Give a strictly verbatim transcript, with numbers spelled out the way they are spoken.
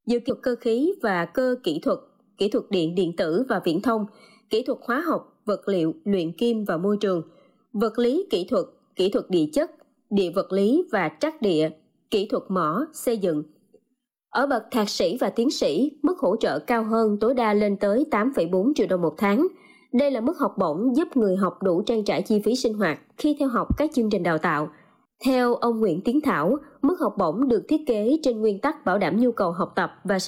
dự kỹ thuật cơ khí và cơ kỹ thuật, kỹ thuật điện điện tử và viễn thông, kỹ thuật hóa học, vật liệu, luyện kim và môi trường, vật lý kỹ thuật, kỹ thuật địa chất, địa vật lý và trắc địa, kỹ thuật mỏ, xây dựng. Ở bậc thạc sĩ và tiến sĩ, mức hỗ trợ cao hơn tối đa lên tới tám phẩy bốn triệu đồng một tháng. Đây là mức học bổng giúp người học đủ trang trải chi phí sinh hoạt khi theo học các chương trình đào tạo. Theo ông Nguyễn Tiến Thảo, mức học bổng được thiết kế trên nguyên tắc bảo đảm nhu cầu học tập và sinh